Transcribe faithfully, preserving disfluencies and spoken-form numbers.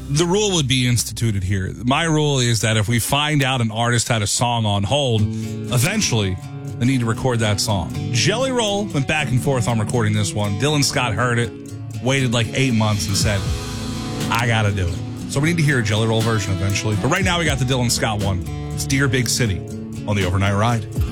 the rule would be instituted here. My rule is that if we find out an artist had a song on hold, eventually they need to record that song. Jelly Roll went back and forth on recording this one. Dylan Scott heard it, waited like eight months and said, I got to do it. So we need to hear a Jelly Roll version eventually. But right now we got the Dylan Scott one. It's Dear Big City on the Overnight Ride.